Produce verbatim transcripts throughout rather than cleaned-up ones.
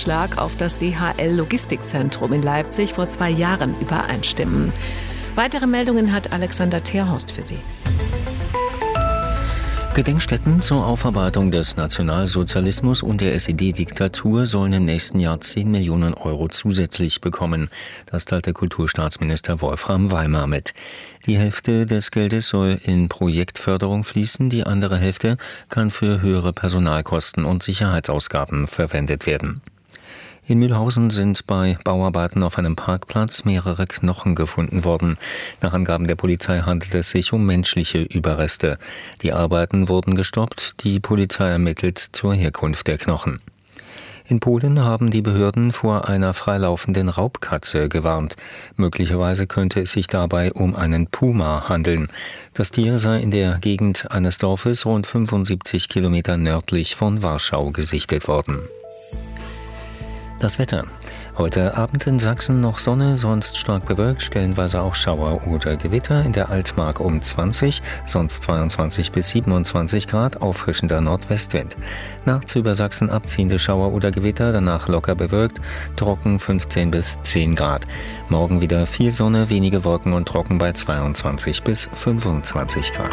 Anschlag auf das D H L-Logistikzentrum in Leipzig vor zwei Jahren übereinstimmen. Weitere Meldungen hat Alexander Terhorst für Sie. Gedenkstätten zur Aufarbeitung des Nationalsozialismus und der S E D-Diktatur sollen im nächsten Jahr zehn Millionen Euro zusätzlich bekommen. Das teilte Kulturstaatsminister Wolfram Weimar mit. Die Hälfte des Geldes soll in Projektförderung fließen, die andere Hälfte kann für höhere Personalkosten und Sicherheitsausgaben verwendet werden. In Mühlhausen sind bei Bauarbeiten auf einem Parkplatz mehrere Knochen gefunden worden. Nach Angaben der Polizei handelt es sich um menschliche Überreste. Die Arbeiten wurden gestoppt. Die Polizei ermittelt zur Herkunft der Knochen. In Polen haben die Behörden vor einer freilaufenden Raubkatze gewarnt. Möglicherweise könnte es sich dabei um einen Puma handeln. Das Tier sei in der Gegend eines Dorfes rund fünfundsiebzig Kilometer nördlich von Warschau gesichtet worden. Das Wetter. Heute Abend in Sachsen noch Sonne, sonst stark bewölkt, stellenweise auch Schauer oder Gewitter. In der Altmark um zwanzig, sonst zweiundzwanzig bis siebenundzwanzig Grad, auffrischender Nordwestwind. Nachts über Sachsen abziehende Schauer oder Gewitter, danach locker bewölkt, trocken fünfzehn bis zehn Grad. Morgen wieder viel Sonne, wenige Wolken und trocken bei zweiundzwanzig bis fünfundzwanzig Grad.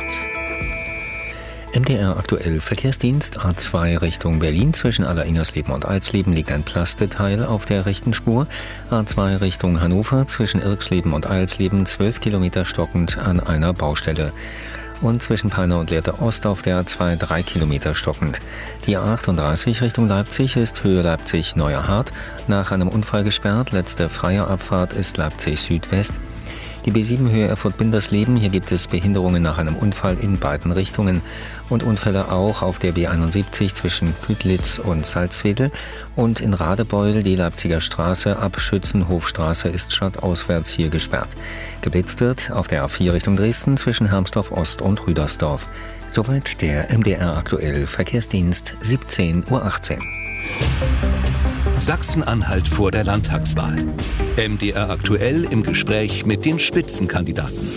M D R aktuell Verkehrsdienst A zwei Richtung Berlin. Zwischen Aller-Ingersleben und Alsleben liegt ein Plasteteil auf der rechten Spur. A zwei Richtung Hannover zwischen Irxleben und Alsleben zwölf Kilometer stockend an einer Baustelle. Und zwischen Peine und Lehrte Ost auf der A zwei drei Kilometer stockend. Die A achtunddreißig Richtung Leipzig ist Höhe Leipzig-Neuer Hart nach einem Unfall gesperrt. Letzte freie Abfahrt ist Leipzig Südwest. Die B sieben Höhe Erfurt-Bindersleben, hier gibt es Behinderungen nach einem Unfall in beiden Richtungen und Unfälle auch auf der B einundsiebzig zwischen Kütlitz und Salzwedel und in Radebeul die Leipziger Straße ab Schützenhofstraße ist stadtauswärts hier gesperrt. Geblitzt wird auf der A vier Richtung Dresden zwischen Hermsdorf Ost und Rüdersdorf. Soweit der M D R aktuell Verkehrsdienst siebzehn Uhr achtzehn. Sachsen-Anhalt vor der Landtagswahl. M D R aktuell im Gespräch mit den Spitzenkandidaten.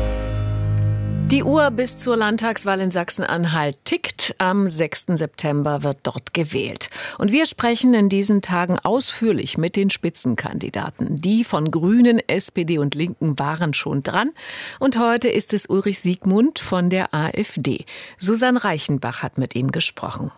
Die Uhr bis zur Landtagswahl in Sachsen-Anhalt tickt. Am sechsten September wird dort gewählt. Und wir sprechen in diesen Tagen ausführlich mit den Spitzenkandidaten. Die von Grünen, S P D und Linken waren schon dran. Und heute ist es Ulrich Siegmund von der AfD. Susanne Reichenbach hat mit ihm gesprochen.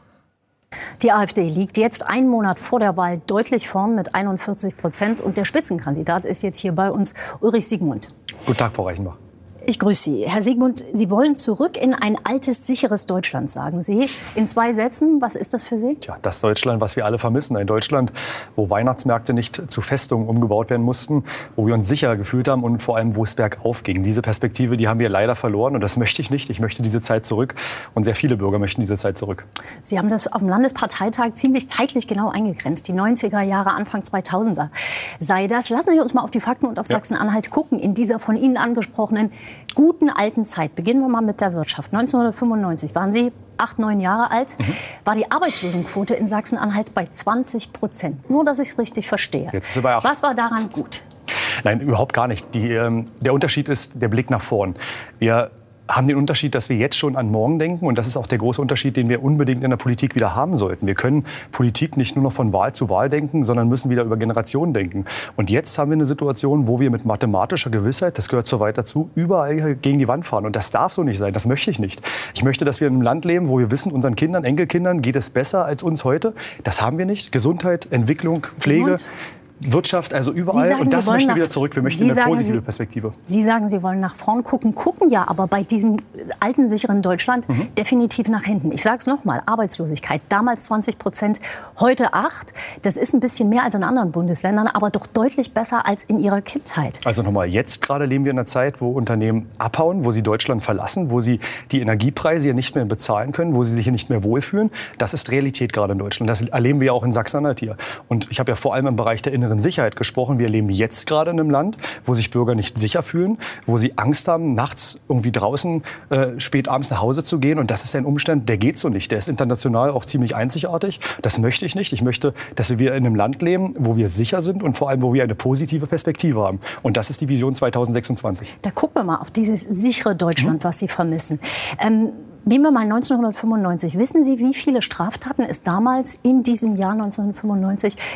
Die AfD liegt jetzt einen Monat vor der Wahl deutlich vorn mit einundvierzig Prozent. Und der Spitzenkandidat ist jetzt hier bei uns, Ulrich Siegmund. Guten Tag, Frau Reichenbach. Ich grüße Sie. Herr Siegmund, Sie wollen zurück in ein altes, sicheres Deutschland, sagen Sie. In zwei Sätzen, was ist das für Sie? Tja, das Deutschland, was wir alle vermissen. Ein Deutschland, wo Weihnachtsmärkte nicht zu Festungen umgebaut werden mussten, wo wir uns sicher gefühlt haben und vor allem, wo es bergauf ging. Diese Perspektive, die haben wir leider verloren und das möchte ich nicht. Ich möchte diese Zeit zurück und sehr viele Bürger möchten diese Zeit zurück. Sie haben das auf dem Landesparteitag ziemlich zeitlich genau eingegrenzt. Die neunziger Jahre, Anfang zweitausender sei das. Lassen Sie uns mal auf die Fakten und auf ja. Sachsen-Anhalt gucken in dieser von Ihnen angesprochenen guten alten Zeit. Beginnen wir mal mit der Wirtschaft. neunzehnhundertfünfundneunzig waren Sie acht, neun Jahre alt, mhm. war die Arbeitslosenquote in Sachsen-Anhalt bei zwanzig Prozent. Nur, dass ich es richtig verstehe. Jetzt ist sie bei acht. Was war daran gut? Nein, überhaupt gar nicht. Die, ähm, der Unterschied ist der Blick nach vorn. Wir haben den Unterschied, dass wir jetzt schon an morgen denken. Und das ist auch der große Unterschied, den wir unbedingt in der Politik wieder haben sollten. Wir können Politik nicht nur noch von Wahl zu Wahl denken, sondern müssen wieder über Generationen denken. Und jetzt haben wir eine Situation, wo wir mit mathematischer Gewissheit, das gehört so weit dazu, überall gegen die Wand fahren. Und das darf so nicht sein. Das möchte ich nicht. Ich möchte, dass wir in einem Land leben, wo wir wissen, unseren Kindern, Enkelkindern geht es besser als uns heute. Das haben wir nicht. Gesundheit, Entwicklung, Pflege. Und? Wirtschaft, also überall. Sagen, und das möchten wir wieder nach, zurück. Wir möchten Sie eine sagen, positive Sie, Perspektive. Sie sagen, Sie wollen nach vorn gucken. Gucken ja aber bei diesem alten, sicheren Deutschland mhm. definitiv nach hinten. Ich sage es nochmal, Arbeitslosigkeit. Damals zwanzig Prozent, heute acht. Das ist ein bisschen mehr als in anderen Bundesländern, aber doch deutlich besser als in Ihrer Kindheit. Also nochmal, jetzt gerade leben wir in einer Zeit, wo Unternehmen abhauen, wo sie Deutschland verlassen, wo sie die Energiepreise hier nicht mehr bezahlen können, wo sie sich hier nicht mehr wohlfühlen. Das ist Realität gerade in Deutschland. Das erleben wir ja auch in Sachsen-Anhalt hier. Und ich habe ja vor allem im Bereich der inneren Sicherheit gesprochen. Wir leben jetzt gerade in einem Land, wo sich Bürger nicht sicher fühlen, wo sie Angst haben, nachts irgendwie draußen äh, spät abends nach Hause zu gehen. Und das ist ein Umstand, der geht so nicht. Der ist international auch ziemlich einzigartig. Das möchte ich nicht. Ich möchte, dass wir wieder in einem Land leben, wo wir sicher sind und vor allem, wo wir eine positive Perspektive haben. Und das ist die Vision zweitausendsechsundzwanzig. Da gucken wir mal auf dieses sichere Deutschland, mhm. was Sie vermissen. Ähm, Nehmen wir mal neunzehnhundertfünfundneunzig. Wissen Sie, wie viele Straftaten es damals in diesem Jahr neunzehnhundertfünfundneunzig